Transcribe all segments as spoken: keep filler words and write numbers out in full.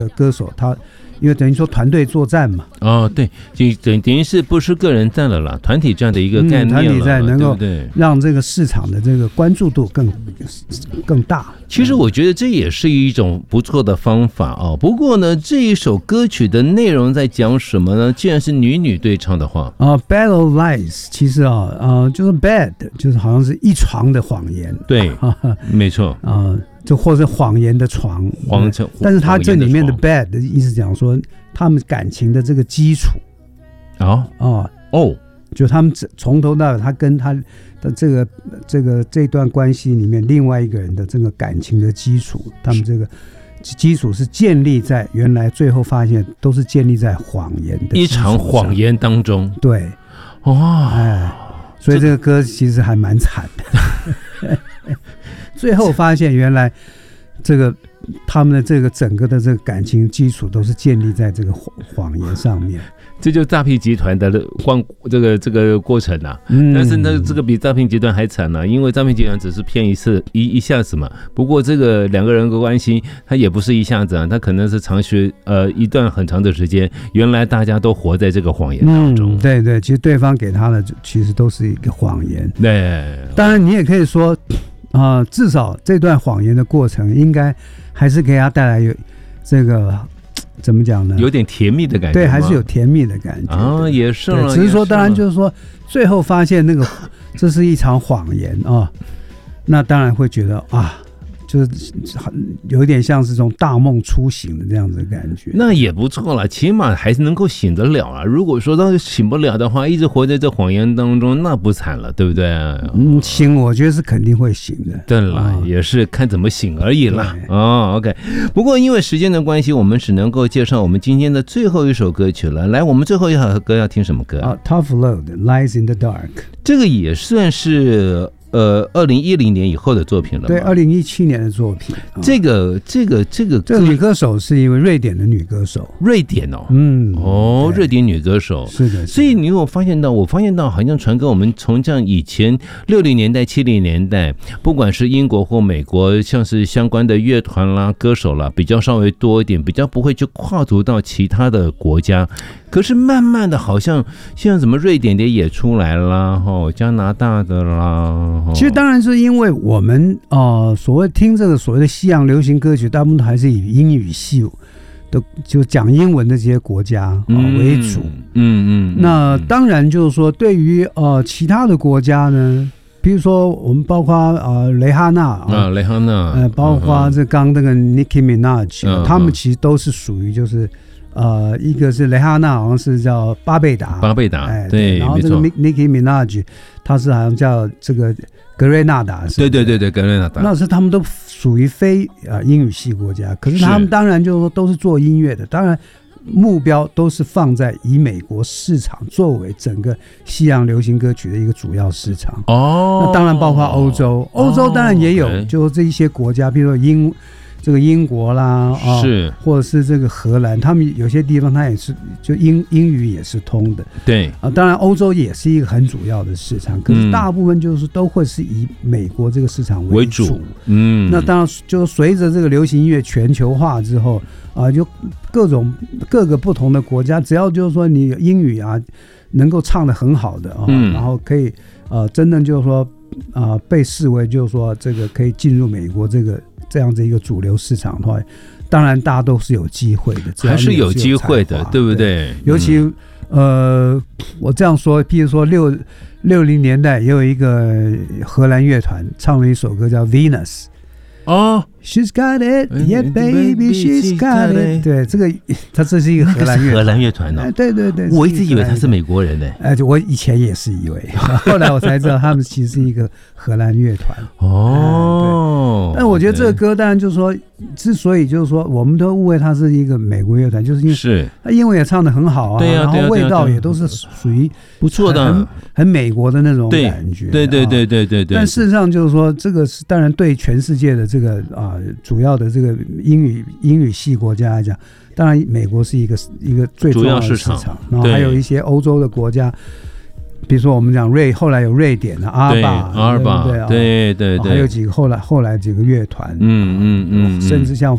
歌手他。因为等于说团队作战嘛， 哦，对，就等等于是不是个人战了啦，团体战的一个概念了， 嗯、团体战能够对让这个市场的这个关注度更更大。 其实我觉得这也是一种不错的方法哦。不过呢，这一首歌曲的内容在讲什么呢？既然是女女对唱的话， 啊、呃、，Bed of Lies， 其实啊，呃，就是 bed， 就是好像是一床的谎言， 对，没错啊。呃就或者谎言的床， 谎但是他这里面的 bad 的意思讲说，他们感情的这个基础啊哦哦， 就他们从头到尾，他跟他的这个这个这段关系里面，另外一个人的这个感情的基础，他们这个基础是建立在原来最后发现都是建立在谎言的一场谎言当中， 对， 哦， 哎，所以这个歌其实还蛮惨的。最后发现原来这个他们的这个整个的这个感情基础都是建立在这个谎言上面， 这就是诈骗集团的光这个这个过程啊。 嗯、 但是呢，这个比诈骗集团还惨啊，因为诈骗集团只是骗一次一一下子嘛。不过这个两个人的关系，他也不是一下子啊，他可能是长期呃一段很长的时间。原来大家都活在这个谎言当中。 嗯、对对，其实对方给他的其实都是一个谎言。 对， 当然你也可以说。啊、呃，至少这段谎言的过程，应该还是给他带来有这个怎么讲呢？ 有点甜蜜的感觉， 对，还是有甜蜜的感觉啊，也是了。 只是说，当然就是说，最后发现那个这是一场谎言啊，那当然会觉得啊。就是有点像是这种大梦初醒的这样子的感觉， 那也不错了，起码还是能够醒得了啊。如果说当时醒不了的话，一直活在这谎言当中，那不惨了，对不对？ 嗯，醒，我觉得是肯定会醒的。 对了，哦、也是看怎么醒而已啦。哦 ，OK。不过因为时间的关系，我们只能够介绍我们今天的最后一首歌曲了。来，我们最后一首歌要听什么歌啊 ？Tough Love Lies in the Dark， 这个也算是。呃，二零一零年以后的作品了， 对，二零一七年的作品。 这个，这个，这个， 这个女歌手是一位瑞典的女歌手， 瑞典哦， 嗯， 哦，瑞典女歌手， 是的。 所以你有发现到，我发现到，好像传给我们从这样以前六零年代、七零年代，不管是英国或美国，像是相关的乐团啦、歌手啦，比较稍微多一点，比较不会去跨足到其他的国家。可是慢慢的，好像像什么瑞典的也出来啦，哦，加拿大的啦。 其实当然是因为我们呃所谓听这个所谓的西洋流行歌曲，大部分都还是以英语系的，就讲英文的这些国家、呃、为主。 嗯 嗯, 嗯。 那当然就是说，对于呃其他的国家呢，比如说我们包括呃蕾哈娜啊、 呃，蕾哈娜， 呃，包括这刚那个 Nicki Minaj，、 嗯、 他们其实都是属于就是。呃，一个是蕾哈娜，好像是叫巴贝达， 巴贝达， 哎， 对， 然后这个 Nicki Minaj， 他是好像叫这个格瑞纳达， 对对对对，格瑞纳达， 那是他们都属于非呃英语系国家，可是他们当然就是说都是做音乐的，当然目标都是放在以美国市场作为整个西洋流行歌曲的一个主要市场哦，那当然包括欧洲，欧洲当然也有，哦、就这一些国家，比如说英。这个英国啦，啊， 是， 或者是这个荷兰，他们有些地方它也是就英英语也是通的， 对啊，当然欧洲也是一个很主要的市场，可是大部分就是都会是以美国这个市场为主， 为主嗯， 那当然就随着这个流行音乐全球化之后啊，就各种各个不同的国家，只要就是说你英语啊能够唱得很好的啊，嗯、然后可以呃真正就是说啊、呃、被视为就是说这个可以进入美国这个。这样子一个主流市场的话，当然大家都是有机会的， 还是有机会的，对不对？ 对尤其、嗯、呃，我这样说，譬如说六六零年代也有一个荷兰乐团唱了一首歌叫《Venus》。哦 ，She's got it, yeah, baby, she's got it。对，这个他这是一个荷兰乐团， 荷兰乐团哦、 哎。对对对， 我一直以为他是美国人呢。 哎，我以前也是以为，后来我才知道他们其实是一个荷兰乐团。哦、哎，但我觉得这个歌当然就是说，之所以就是说，我们都误会它是一个美国乐团，就是因为是他英文也唱得很好啊， 对啊， 然后味道也都是属于不错的， 很很美国的那种感觉。 对对对对对对。 但事实上就是说，这个是当然对全世界的这个啊、呃、主要的这个英语英语系国家来讲，当然美国是一个一个最重要的市场， 市场然后还有一些欧洲的国家。比如说我们讲瑞，后来有瑞典的阿尔巴， 阿尔巴，对对对， 还有几个后来后来几个乐团， 嗯嗯嗯， 甚至像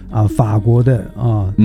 啊法国的啊。